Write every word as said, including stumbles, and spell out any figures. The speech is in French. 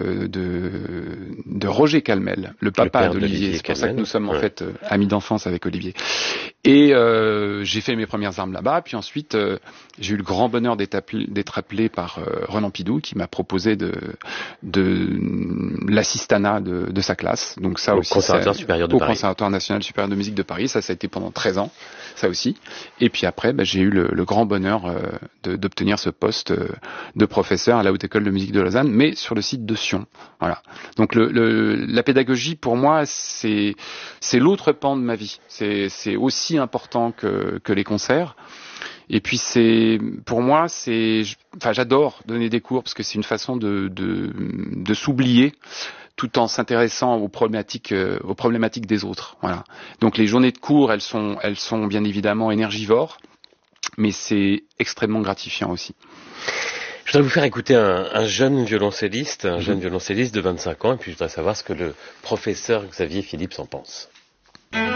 de, de, de Roger Calmel, le papa le d'Olivier. C'est pour Calmel. ça que nous sommes ouais. en fait euh, amis d'enfance avec Olivier. Et euh, j'ai fait mes premières armes là-bas, puis ensuite euh, j'ai eu le grand bonheur d'être appelé, d'être appelé par euh, Renan Pidou, qui m'a proposé de, de l'assistanat de, de sa classe. Donc ça au aussi, Conservatoire supérieur de au Paris. Conservatoire national supérieur de musique de Paris. Ça, ça a été pendant treize ans, ça aussi. Et puis après, bah, j'ai eu le, le grand bonheur euh, de, d'obtenir ce poste euh, de professeur à la Haute École de musique de Lausanne, mais sur le site de Sion. Voilà. Donc le, le, la pédagogie, pour moi, c'est, c'est l'autre pan de ma vie. C'est, c'est aussi important que, que les concerts. Et puis c'est, pour moi, c'est, enfin, j'adore donner des cours parce que c'est une façon de, de, de s'oublier tout en s'intéressant aux problématiques, euh, aux problématiques des autres. Voilà. Donc les journées de cours, elles sont, elles sont bien évidemment énergivores, mais c'est extrêmement gratifiant aussi. Je voudrais vous faire écouter un, un jeune violoncelliste, un Mmh. jeune violoncelliste de vingt-cinq ans, et puis je voudrais savoir ce que le professeur Xavier Philippe en pense.